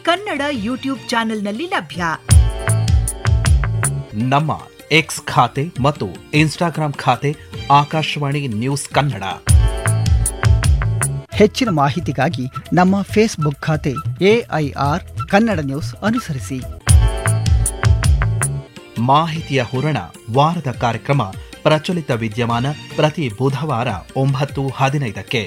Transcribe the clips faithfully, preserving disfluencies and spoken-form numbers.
Kannada YouTube ಚಾನೆಲ್ನಲ್ಲಿ ಲಭ್ಯ. ನಮ್ಮ ಎಕ್ಸ್ ಖಾತೆ ಮತ್ತು ಇನ್ಸ್ಟಾಗ್ರಾಂ ಖಾತೆ ಆಕಾಶವಾಣಿ ನ್ಯೂಸ್ ಕನ್ನಡ. ಹೆಚ್ಚಿನ ಮಾಹಿತಿಗಾಗಿ ನಮ್ಮ ಫೇಸ್ಬುಕ್ ಖಾತೆ ಎಐಆರ್ ಕನ್ನಡ ನ್ಯೂಸ್ ಅನುಸರಿಸಿ. ಮಾಹಿತಿಯ ಹೂರಣ ವಾರದ ಕಾರ್ಯಕ್ರಮ ಪ್ರಚಲಿತ ವಿದ್ಯಮಾನ ಪ್ರತಿ ಬುಧವಾರ ಒಂಬತ್ತು ಹದಿನೈದಕ್ಕೆ.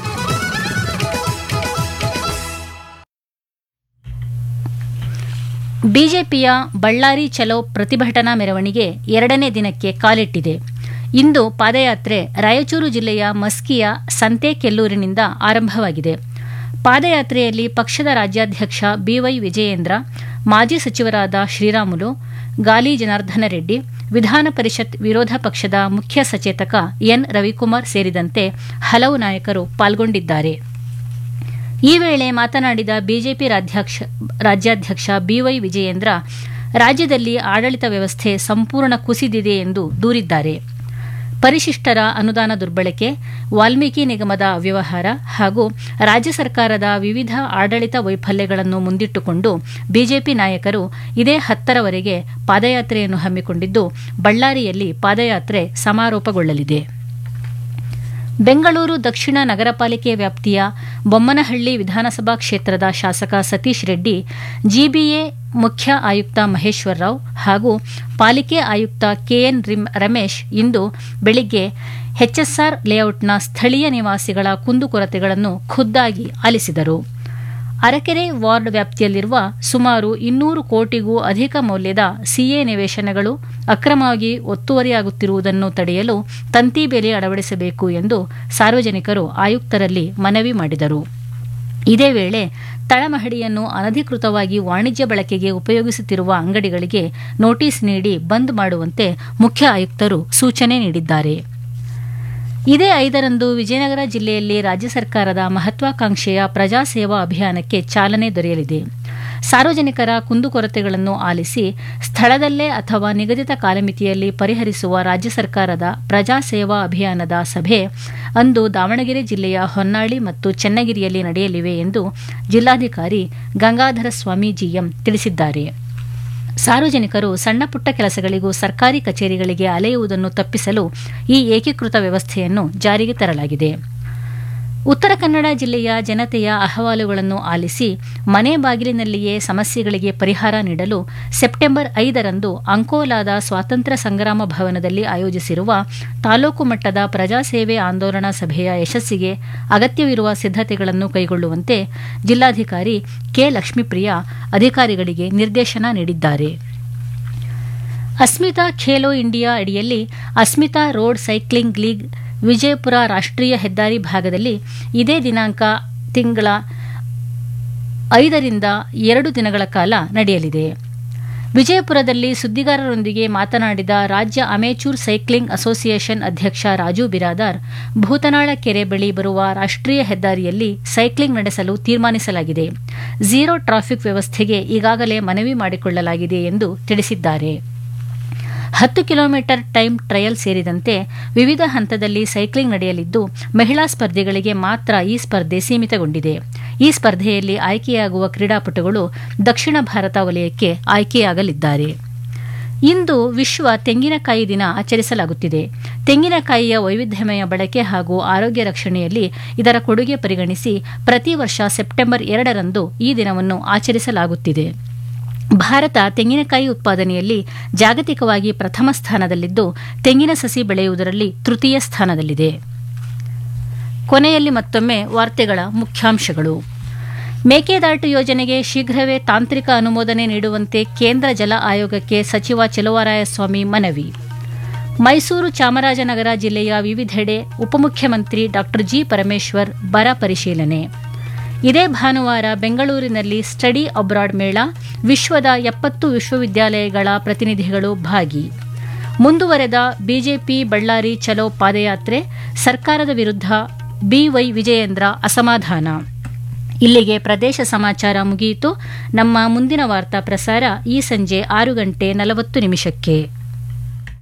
ಬಿಜೆಪಿಯ ಬಳ್ಳಾರಿ ಚಲೋ ಪ್ರತಿಭಟನಾ ಮೆರವಣಿಗೆ ಎರಡನೇ ದಿನಕ್ಕೆ ಕಾಲಿಟ್ಟಿದೆ. ಇಂದು ಪಾದಯಾತ್ರೆ ರಾಯಚೂರು ಜಿಲ್ಲೆಯ ಮಸ್ಕಿಯ ಸಂತೆಕೆಲ್ಲೂರಿನಿಂದ ಆರಂಭವಾಗಿದೆ. ಪಾದಯಾತ್ರೆಯಲ್ಲಿ ಪಕ್ಷದ ರಾಜ್ಯಾಧ್ಯಕ್ಷ ಬಿವೈ ವಿಜಯೇಂದ್ರ, ಮಾಜಿ ಸಚಿವರಾದ ಶ್ರೀರಾಮುಲು, ಗಾಲಿ ಜನಾರ್ದನ ರೆಡ್ಡಿ, ವಿಧಾನ ಪರಿಷತ್ ವಿರೋಧ ಪಕ್ಷದ ಮುಖ್ಯ ಸಚೇತಕ ಎನ್ ರವಿಕುಮಾರ್ ಸೇರಿದಂತೆ ಹಲವು ನಾಯಕರು ಪಾಲ್ಗೊಂಡಿದ್ದಾರೆ. ಈ ವೇಳೆ ಮಾತನಾಡಿದ ಬಿಜೆಪಿ ರಾಜ್ಯಾಧ್ಯಕ್ಷ ಬಿವೈ ವಿಜಯೇಂದ್ರ, ರಾಜ್ಯದಲ್ಲಿ ಆಡಳಿತ ವ್ಯವಸ್ಥೆ ಸಂಪೂರ್ಣ ಕುಸಿದಿದೆ ಎಂದು ದೂರಿದ್ದಾರೆ. ಪರಿಶಿಷ್ಟರ ಅನುದಾನ ದುರ್ಬಳಕೆ, ವಾಲ್ಮೀಕಿ ನಿಗಮದ ಅವ್ಯವಹಾರ ಹಾಗೂ ರಾಜ್ಯ ಸರ್ಕಾರದ ವಿವಿಧ ಆಡಳಿತ ವೈಫಲ್ಯಗಳನ್ನು ಮುಂದಿಟ್ಟುಕೊಂಡು ಬಿಜೆಪಿ ನಾಯಕರು ಇದೇ ಹತ್ತರವರೆಗೆ ಪಾದಯಾತ್ರೆಯನ್ನು ಹಮ್ಮಿಕೊಂಡಿದ್ದು, ಬಳ್ಳಾರಿಯಲ್ಲಿ ಪಾದಯಾತ್ರೆ ಸಮಾರೋಪಗೊಳ್ಳಲಿದೆ. ಬೆಂಗಳೂರು ದಕ್ಷಿಣ ನಗರ ಪಾಲಿಕೆ ವ್ಯಾಪ್ತಿಯ ಬೊಮ್ಮನಹಳ್ಳಿ ವಿಧಾನಸಭಾ ಕ್ಷೇತ್ರದ ಶಾಸಕ ಸತೀಶ್ ರೆಡ್ಡಿ, ಜಿಬಿಎ ಮುಖ್ಯ ಆಯುಕ್ತ ಮಹೇಶ್ವರ್ ರಾವ್ ಹಾಗೂ ಪಾಲಿಕೆ ಆಯುಕ್ತ ಕೆಎನ್ ರಮೇಶ್ ಇಂದು ಬೆಳಿಗ್ಗೆ ಎಚ್ಎಸ್ಆರ್ ಲೇಔಟ್ನ ಸ್ಥಳೀಯ ನಿವಾಸಿಗಳ ಕುಂದುಕೊರತೆಗಳನ್ನು ಖುದ್ದಾಗಿ ಆಲಿಸಿದರು. ಅರಕೆರೆ ವಾರ್ಡ್ ವ್ಯಾಪ್ತಿಯಲ್ಲಿರುವ ಸುಮಾರು ಇನ್ನೂರು ಕೋಟಿಗೂ ಅಧಿಕ ಮೌಲ್ಯದ ಸಿಎ ನಿವೇಶನಗಳು ಅಕ್ರಮವಾಗಿ ಒತ್ತುವರಿಯಾಗುತ್ತಿರುವುದನ್ನು ತಡೆಯಲು ತಂತಿ ಬೇಲಿ ಅಳವಡಿಸಬೇಕು ಎಂದು ಸಾರ್ವಜನಿಕರು ಆಯುಕ್ತರಲ್ಲಿ ಮನವಿ ಮಾಡಿದರು. ಇದೇ ವೇಳೆ ತಳಮಹಡಿಯನ್ನು ಅನಧಿಕೃತವಾಗಿ ವಾಣಿಜ್ಯ ಬಳಕೆಗೆ ಉಪಯೋಗಿಸುತ್ತಿರುವ ಅಂಗಡಿಗಳಿಗೆ ನೋಟಿಸ್ ನೀಡಿ ಬಂದ್ ಮಾಡುವಂತೆ ಮುಖ್ಯ ಆಯುಕ್ತರು ಸೂಚನೆ ನೀಡಿದ್ದಾರೆ. ಇದೇ ಐದರಂದು ವಿಜಯನಗರ ಜಿಲ್ಲೆಯಲ್ಲಿ ರಾಜ್ಯ ಸರ್ಕಾರದ ಮಹತ್ವಾಕಾಂಕ್ಷೆಯ ಪ್ರಜಾಸೇವಾ ಅಭಿಯಾನಕ್ಕೆ ಚಾಲನೆ ದೊರೆಯಲಿದೆ. ಸಾರ್ವಜನಿಕರ ಕುಂದುಕೊರತೆಗಳನ್ನು ಆಲಿಸಿ ಸ್ಥಳದಲ್ಲೇ ಅಥವಾ ನಿಗದಿತ ಕಾಲಮಿತಿಯಲ್ಲಿ ಪರಿಹರಿಸುವ ರಾಜ್ಯ ಸರ್ಕಾರದ ಪ್ರಜಾಸೇವಾ ಅಭಿಯಾನದ ಸಭೆ ಅಂದು ದಾವಣಗೆರೆ ಜಿಲ್ಲೆಯ ಹೊನ್ನಾಳಿ ಮತ್ತು ಚೆನ್ನಗಿರಿಯಲ್ಲಿ ನಡೆಯಲಿವೆ ಎಂದು ಜಿಲ್ಲಾಧಿಕಾರಿ ಗಂಗಾಧರ ಸ್ವಾಮಿ ಜಿಎಂ ತಿಳಿಸಿದ್ದಾರೆ. ಸಾರ್ವಜನಿಕರು ಸಣ್ಣಪುಟ್ಟ ಕೆಲಸಗಳಿಗೂ ಸರ್ಕಾರಿ ಕಚೇರಿಗಳಿಗೆ ಅಲೆಯುವುದನ್ನು ತಪ್ಪಿಸಲು ಈ ಏಕೀಕೃತ ವ್ಯವಸ್ಥೆಯನ್ನು ಜಾರಿಗೆ ತರಲಾಗಿದೆ. ಉತ್ತರ ಕನ್ನಡ ಜಿಲ್ಲೆಯ ಜನತೆಯ ಅಹವಾಲುಗಳನ್ನು ಆಲಿಸಿ ಮನೆ ಬಾಗಿಲಿನಲ್ಲಿಯೇ ಸಮಸ್ಯೆಗಳಿಗೆ ಪರಿಹಾರ ನೀಡಲು ಸೆಪ್ಟೆಂಬರ್ ಐದರಂದು ಅಂಕೋಲಾದ ಸ್ವಾತಂತ್ರ್ಯ ಸಂಗ್ರಾಮ ಭವನದಲ್ಲಿ ಆಯೋಜಿಸಿರುವ ತಾಲೂಕು ಮಟ್ಟದ ಪ್ರಜಾಸೇವೆ ಆಂದೋಲನಾ ಸಭೆಯ ಯಶಸ್ಸಿಗೆ ಅಗತ್ಯವಿರುವ ಸಿದ್ಧತೆಗಳನ್ನು ಕೈಗೊಳ್ಳುವಂತೆ ಜಿಲ್ಲಾಧಿಕಾರಿ ಕೆ ಲಕ್ಷ್ಮೀಪ್ರಿಯಾ ಅಧಿಕಾರಿಗಳಿಗೆ ನಿರ್ದೇಶನ ನೀಡಿದ್ದಾರೆ. ಅಸ್ಮಿತಾ ಖೇಲೋ ಇಂಡಿಯಾ ಅಡಿಯಲ್ಲಿ Asmita road cycling league Vijayapura ರಾಷ್ಟ್ರೀಯ ಹೆದ್ದಾರಿ ಭಾಗದಲ್ಲಿ ಇದೇ ದಿನಾಂಕ ತಿಂಗಳ ಐದರಿಂದ ಎರಡು ದಿನಗಳ ಕಾಲ ನಡೆಯಲಿದೆ. ವಿಜಯಪುರದಲ್ಲಿ ಸುದ್ದಿಗಾರರೊಂದಿಗೆ ಮಾತನಾಡಿದ ರಾಜ್ಯ ಅಮೇಚೂರ್ ಸೈಕ್ಲಿಂಗ್ ಅಸೋಸಿಯೇಷನ್ ಅಧ್ಯಕ್ಷ ರಾಜು ಬಿರಾದಾರ್, ಭೂತನಾಳ ಕೆರೆ ಬಳಿ ಬರುವ ರಾಷ್ಟ್ರೀಯ ಹೆದ್ದಾರಿಯಲ್ಲಿ ಸೈಕ್ಲಿಂಗ್ ನಡೆಸಲು ತೀರ್ಮಾನಿಸಲಾಗಿದೆ. ಝೀರೋ ಟ್ರಾಫಿಕ್ ವ್ಯವಸ್ಥೆಗೆ ಈಗಾಗಲೇ ಮನವಿ ಮಾಡಿಕೊಳ್ಳಲಾಗಿದೆ ಎಂದು ತಿಳಿಸಿದ್ದಾರೆ. ಹತ್ತು ಕಿಲೋಮೀಟರ್ ಟೈಮ್ ಟ್ರಯಲ್ ಸೇರಿದಂತೆ ವಿವಿಧ ಹಂತದಲ್ಲಿ ಸೈಕ್ಲಿಂಗ್ ನಡೆಯಲಿದ್ದು, ಮಹಿಳಾ ಸ್ಪರ್ಧಿಗಳಿಗೆ ಮಾತ್ರ ಈ ಸ್ಪರ್ಧೆ ಸೀಮಿತಗೊಂಡಿದೆ. ಈ ಸ್ಪರ್ಧೆಯಲ್ಲಿ ಆಯ್ಕೆಯಾಗುವ ಕ್ರೀಡಾಪಟುಗಳು ದಕ್ಷಿಣ ಭಾರತ ವಲಯಕ್ಕೆ ಆಯ್ಕೆಯಾಗಲಿದ್ದಾರೆ. ಇಂದು ವಿಶ್ವ ತೆಂಗಿನಕಾಯಿ ದಿನ ಆಚರಿಸಲಾಗುತ್ತಿದೆ. ತೆಂಗಿನಕಾಯಿಯ ವೈವಿಧ್ಯಮಯ ಬಳಕೆ ಹಾಗೂ ಆರೋಗ್ಯ ರಕ್ಷಣೆಯಲ್ಲಿ ಇದರ ಕೊಡುಗೆ ಪರಿಗಣಿಸಿ ಪ್ರತಿ ವರ್ಷ ಸೆಪ್ಟೆಂಬರ್ ಎರಡರಂದು ಈ ದಿನವನ್ನು ಆಚರಿಸಲಾಗುತ್ತಿದೆ. ಭಾರತ ತೆಂಗಿನಕಾಯಿ ಉತ್ಪಾದನೆಯಲ್ಲಿ ಜಾಗತಿಕವಾಗಿ ಪ್ರಥಮ ಸ್ಥಾನದಲ್ಲಿದ್ದು, ತೆಂಗಿನ ಸಸಿ ಬೆಳೆಯುವುದರಲ್ಲಿ ತೃತೀಯ ಸ್ಥಾನದಲ್ಲಿದೆ. ಕೊನೆಯಲ್ಲಿ ಮತ್ತೊಮ್ಮೆ ವಾರ್ತೆಗಳ ಮುಖ್ಯಾಂಶಗಳು. ಮೇಕೆದಾಟು ಯೋಜನೆಗೆ ಶೀಘ್ರವೇ ತಾಂತ್ರಿಕ ಅನುಮೋದನೆ ನೀಡುವಂತೆ ಕೇಂದ್ರ ಜಲ ಆಯೋಗಕ್ಕೆ ಸಚಿವ ಚೆಲುವರಾಯಸ್ವಾಮಿ ಮನವಿ. ಮೈಸೂರು ಚಾಮರಾಜನಗರ ಜಿಲ್ಲೆಯ ವಿವಿಧೆಡೆ ಉಪಮುಖ್ಯಮಂತ್ರಿ ಡಾ ಜಿ ಪರಮೇಶ್ವರ್ ಬರ ಪರಿಶೀಲನೆ. ಇದೇ ಭಾನುವಾರ ಬೆಂಗಳೂರಿನಲ್ಲಿ ಸ್ಟಡಿ ಅಬ್ರಾಡ್ ಮೇಳ, ವಿಶ್ವದ ಎಪ್ಪತ್ತು ವಿಶ್ವವಿದ್ಯಾಲಯಗಳ ಪ್ರತಿನಿಧಿಗಳು ಭಾಗಿ. ಮುಂದುವರೆದ ಬಿಜೆಪಿ ಬಳ್ಳಾರಿ ಚಲೋ ಪಾದಯಾತ್ರೆ, ಸರ್ಕಾರದ ವಿರುದ್ಧ ಬಿವೈ ವಿಜಯೇಂದ್ರ ಅಸಮಾಧಾನ. ಇಲ್ಲಿಗೆ ಪ್ರದೇಶ ಸಮಾಚಾರ ಮುಗಿಯಿತು. ನಮ್ಮ ಮುಂದಿನ ವಾರ್ತಾ ಪ್ರಸಾರ ಈ ಸಂಜೆ ಆರು ಗಂಟೆ ನಲವತ್ತು ನಿಮಿಷಕ್ಕೆ.